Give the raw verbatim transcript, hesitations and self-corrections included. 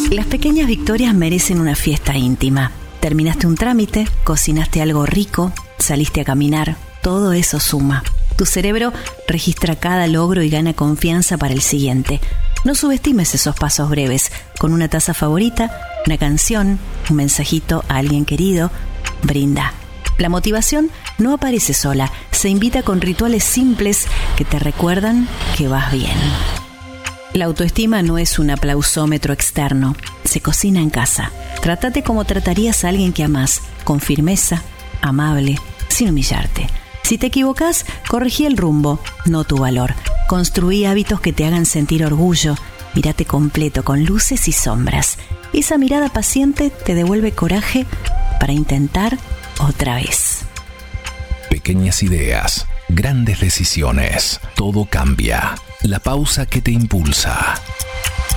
Las pequeñas victorias merecen una fiesta íntima. Terminaste un trámite, cocinaste algo rico, saliste a caminar, todo eso suma. Tu cerebro registra cada logro y gana confianza para el siguiente. No subestimes esos pasos breves. Con una taza favorita, una canción, un mensajito a alguien querido, brinda. La motivación no aparece sola, se invita con rituales simples que te recuerdan que vas bien. La autoestima no es un aplausómetro externo, se cocina en casa. Trátate como tratarías a alguien que amás, con firmeza, amable, sin humillarte. Si te equivocas, corregí el rumbo, no tu valor. Construí hábitos que te hagan sentir orgullo. Mírate completo, con luces y sombras. Esa mirada paciente te devuelve coraje para intentar otra vez. Pequeñas ideas, grandes decisiones. Todo cambia. La pausa que te impulsa.